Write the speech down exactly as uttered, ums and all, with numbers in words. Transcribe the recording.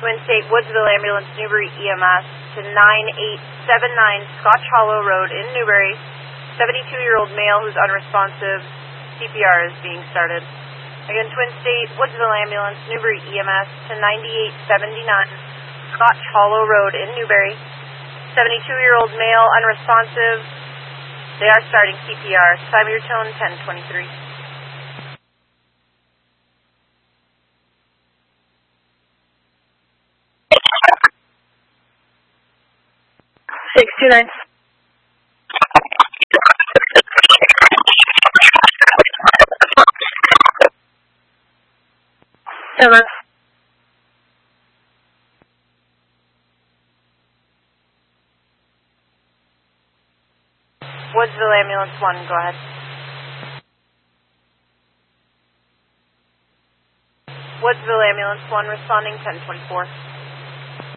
Twin State Woodsville Ambulance, Newbury E M S to nine eight seven nine Scotch Hollow Road in Newbury. seventy-two-year-old male who's unresponsive. C P R is being started. Again, Twin State Woodsville Ambulance, Newbury E M S to ninety-eight seventy-nine Scotch Hollow Road in Newbury. seventy-two-year-old male unresponsive. They are starting C P R. Time your tone ten twenty-three. six two nine. Seven. Woodsville Ambulance one, go ahead. Woodsville Ambulance one responding ten twenty-four.